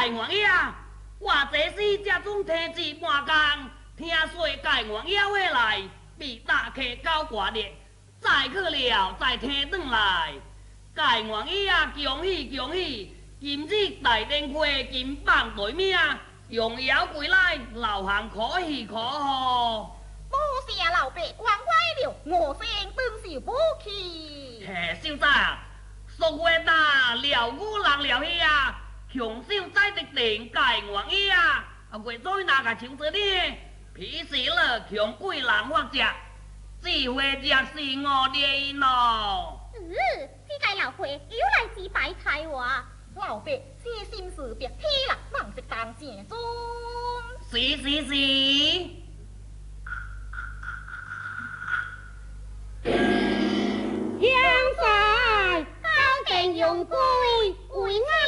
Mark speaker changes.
Speaker 1: 介王爷，我这时才总提子半工，听说介王爷回来，被大客搞挂裂，再去了再提转来。介王爷恭喜恭喜！今日大殿会金榜题名，荣耀归来，老汉可喜可贺。
Speaker 2: 多谢老伯关怀了，我先真是不气。
Speaker 1: 嘿，小子，俗话打了五人了去啊！强手在的定介王爷啊！为做那个抢子呢？平时了强贵人或者，智慧只是我的咯。
Speaker 2: 这个老伙又来自白菜话，老伯这心事别提了，忙是当正中。
Speaker 1: 是。
Speaker 3: 现在高定用贵为我。